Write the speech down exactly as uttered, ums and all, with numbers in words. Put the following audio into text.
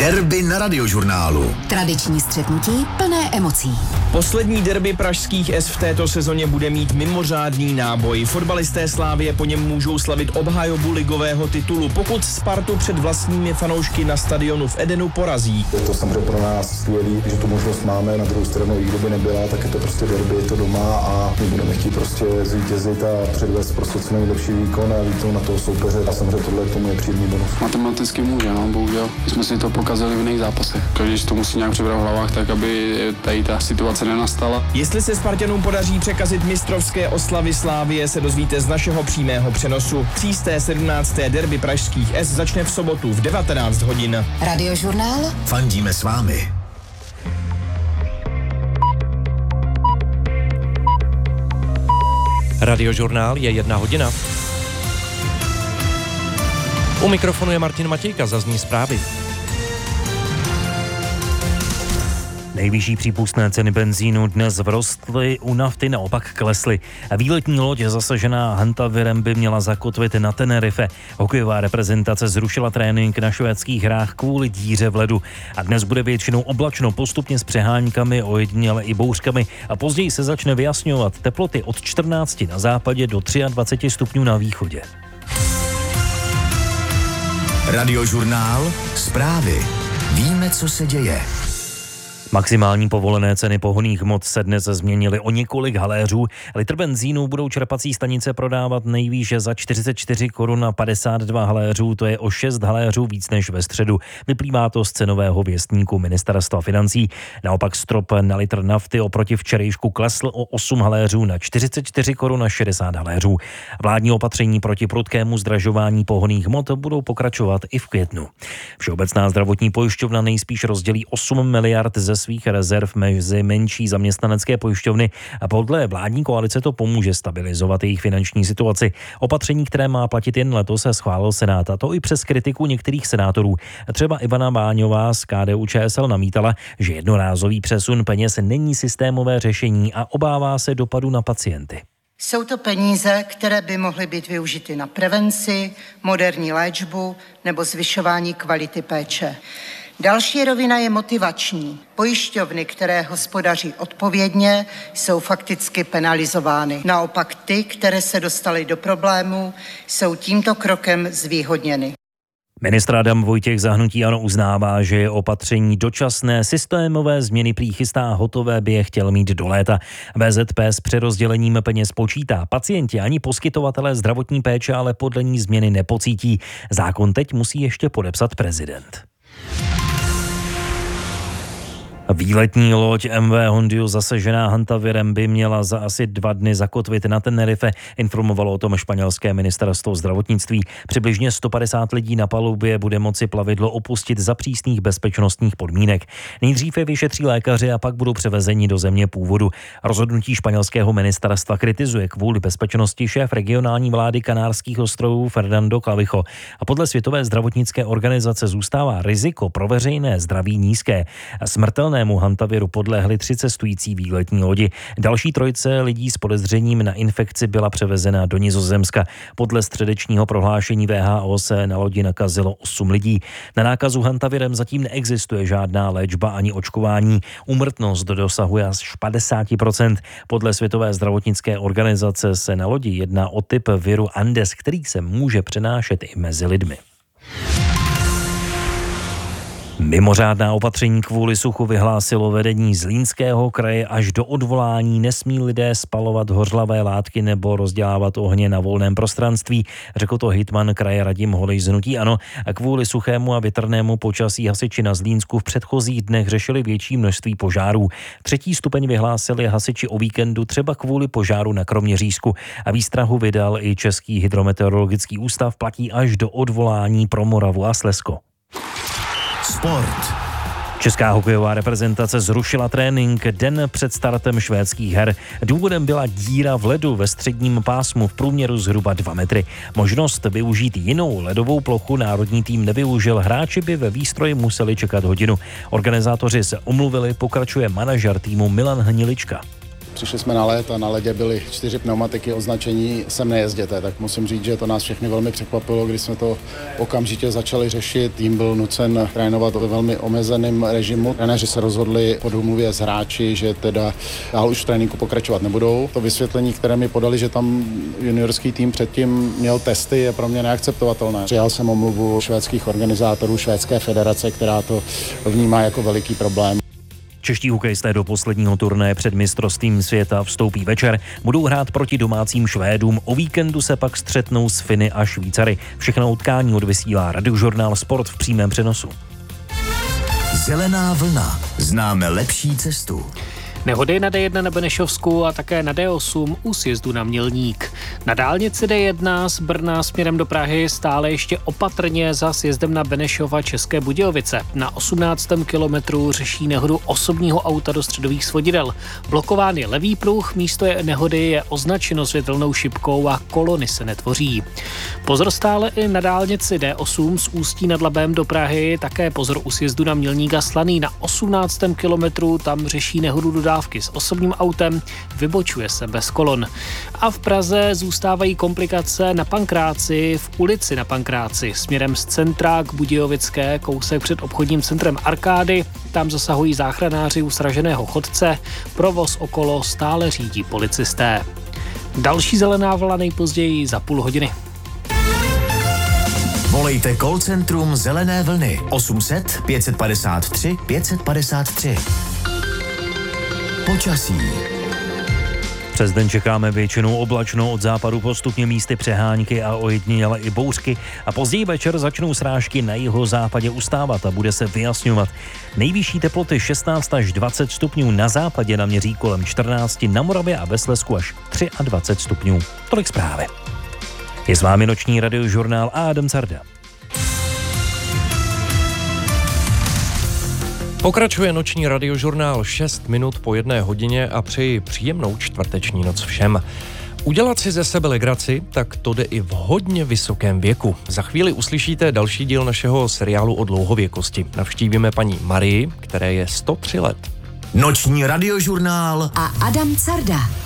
Derby na Radiožurnálu. Tradiční střetnutí plné emocí. Poslední derby pražských S v této sezóně bude mít mimořádný náboj. Fotbalisté Slávie po něm můžou slavit obhajobu ligového titulu, pokud Spartu před vlastními fanoušky na stadionu v Edenu porazí. Je to samozřejmě pro nás skvělý, že tu možnost máme, na druhou stranu, i kdyby nebyla, tak je to prostě derby, je to doma a my budeme chtít prostě zvítězit a předvést prostě co nejlepší výkon a výkon na toho soupeře. A samozřejmě tohle k tomu je příjemný bonus. Matematicky může, no, bohužel. My jsme si to pokazali v jiných zápasech. Když to musí nějak přebrat v hlavách, tak aby tady ta situace nenastala. Jestli se Spartanům podaří překazit mistrovské oslavy Slávie, se dozvíte z našeho přímého přenosu. Třísté sedmnácté derby pražských S začne v sobotu v devatenáct hodin. Radiožurnál. Fandíme s vámi. Radiožurnál je jedna hodina. U mikrofonu je Martin Matějka, zazní zprávy. Nejvyšší přípustné ceny benzínu dnes vrostly, u nafty naopak klesly. Výletní loď zasažená hantavirem by měla zakotvit na Tenerife. Hokejová reprezentace zrušila trénink na švédských hrách kvůli díře v ledu. A dnes bude většinou oblačno, postupně s přeháňkami, ojediněle i bouřkami a později se začne vyjasňovat teploty od čtrnácti na západě do dvaceti třech stupňů na východě. Radiožurnál. Zprávy. Víme, co se děje. Maximální povolené ceny pohonných hmot se dnes změnily o několik haléřů. Litr benzínu budou čerpací stanice prodávat nejvýše za čtyřicet čtyři korun a padesát dva haléřů, to je o šest haléřů víc než ve středu. Vyplývá to z cenového věstníku Ministerstva financí. Naopak strop na litr nafty oproti včerejšku klesl o osm haléřů na čtyřicet čtyři korun a šedesát haléřů. Vládní opatření proti prudkému zdražování pohonných hmot budou pokračovat i v květnu. Všeobecná zdravotní pojišťovna nejspíš rozdělí osm miliard ze svých rezerv mezi menší zaměstnanecké pojišťovny a podle vládní koalice to pomůže stabilizovat jejich finanční situaci. Opatření, které má platit jen letos, se schválil Senát, a to i přes kritiku některých senátorů. Třeba Ivana Báňová z K D U Č S L namítala, že jednorázový přesun peněz není systémové řešení a obává se dopadu na pacienty. Jsou to peníze, které by mohly být využity na prevenci, moderní léčbu nebo zvyšování kvality péče. Další rovina je motivační. Pojišťovny, které hospodaří odpovědně, jsou fakticky penalizovány. Naopak ty, které se dostaly do problémů, jsou tímto krokem zvýhodněny. Ministr Adam Vojtěch za hnutí ANO uznává, že je opatření dočasné, systémové změny prý chystá a hotové by je chtěl mít do léta. V Z P s přerozdělením peněz počítá. Pacienti ani poskytovatelé zdravotní péče ale podle ní změny nepocítí. Zákon teď musí ještě podepsat prezident. Výletní loď M V Hondiu zasažená hantavirem by měla za asi dva dny zakotvit na Tenerife, informovalo o tom španělské ministerstvo zdravotnictví. Přibližně sto padesát lidí na palubě bude moci plavidlo opustit za přísných bezpečnostních podmínek. Nejdříve vyšetří lékaři a pak budou převezeni do země původu. Rozhodnutí španělského ministerstva kritizuje kvůli bezpečnosti šéf regionální vlády Kanárských ostrovů Fernando Clavijo. A podle Světové zdravotnické organizace zůstává riziko pro veřejné zdraví nízké. Smrtelné hantaviru podlehly tři cestující výletní lodi. Další trojice lidí s podezřením na infekci byla převezena do Nizozemska. Podle středečního prohlášení V H O se na lodi nakazilo osm lidí. Na nákazu hantavirem zatím neexistuje žádná léčba ani očkování. Úmrtnost dosahuje až padesát procent. Podle Světové zdravotnické organizace se na lodi jedná o typ viru Andes, který se může přenášet i mezi lidmi. Mimořádná opatření kvůli suchu vyhlásilo vedení Zlínského kraje. Až do odvolání nesmí lidé spalovat hořlavé látky nebo rozdělávat ohně na volném prostranství, řekl to hejtman kraje Radim Holej z hnutí ANO. A kvůli suchému a větrnému počasí hasiči na Zlínsku v předchozích dnech řešili větší množství požárů. Třetí stupeň vyhlásili hasiči o víkendu třeba kvůli požáru na Kroměřížsku. A výstrahu vydal i Český hydrometeorologický ústav, platí až do odvolání pro Moravu a Slezsko. Sport. Česká hokejová reprezentace zrušila trénink den před startem švédských her. Důvodem byla díra v ledu ve středním pásmu v průměru zhruba dva metry. Možnost využít jinou ledovou plochu národní tým nevyužil. Hráči by ve výstroji museli čekat hodinu. Organizátoři se omluvili, pokračuje manažer týmu Milan Hnilička. Přišli jsme na led a na ledě byly čtyři pneumatiky označení sem nejezděte, tak musím říct, že to nás všechny velmi překvapilo, když jsme to okamžitě začali řešit. Tým byl nucen trénovat ve velmi omezeném režimu. Trenéři se rozhodli po domluvě s hráči, že teda dál už v tréninku pokračovat nebudou. To vysvětlení, které mi podali, že tam juniorský tým předtím měl testy, je pro mě neakceptovatelné. Přijal jsem omluvu švédských organizátorů, švédské federace, která to vnímá jako veliký problém. Čeští hokejisté do posledního turnaje před mistrovstvím světa vstoupí večer, budou hrát proti domácím Švédům, o víkendu se pak střetnou s Finy a Švýcary. Všechno utkání odvysílá Radiožurnál Sport v přímém přenosu. Zelená vlna. Známe lepší cestu. Nehody na D jedna na Benešovsku a také na D osm u sjezdu na Mělník. Na dálnici D jedna z Brna směrem do Prahy stále ještě opatrně za sjezdem na Benešova České Budějovice. Na osmnáctém kilometru řeší nehodu osobního auta do středových svodidel. Blokován je levý pruh, místo je nehody je označeno světelnou šipkou a kolony se netvoří. Pozor stále i na dálnici D osm z Ústí nad Labem do Prahy, také pozor u sjezdu na Mělník a Slaný. Na osmnáctém kilometru tam řeší nehodu dodávky s osobním autem, vybočuje se bez kolon. A v Praze zůstávají komplikace na Pankráci, v ulici na Pankráci, směrem z centra k Budějovické, kousek před obchodním centrem Arkády. Tam zasahují záchranáři u sraženého chodce, provoz okolo stále řídí policisté. Další zelená vlna nejpozději za půl hodiny. Volejte call centrum Zelené vlny osm set pět padesát tři pět padesát tři. Počasí. Přes den čekáme většinou oblačno, od západu postupně místy přehánky a ojediněle i bouřky a později večer začnou srážky na jihozápadě ustávat a bude se vyjasňovat. Nejvyšší teploty šestnáct až dvacet stupňů, na západě naměří kolem čtrnáct, na Moravě a ve Slezsku až dvacet tři stupňů. Tolik zprávy. Je s vámi noční radiožurnál a Adam Carda. Pokračuje noční radiožurnál šest minut po jedné hodině a přeji příjemnou čtvrteční noc všem. Udělat si ze sebe legraci, tak to jde i v hodně vysokém věku. Za chvíli uslyšíte další díl našeho seriálu o dlouhověkosti. Navštívíme paní Marii, které je sto tři let. Noční radiožurnál a Adam Carda.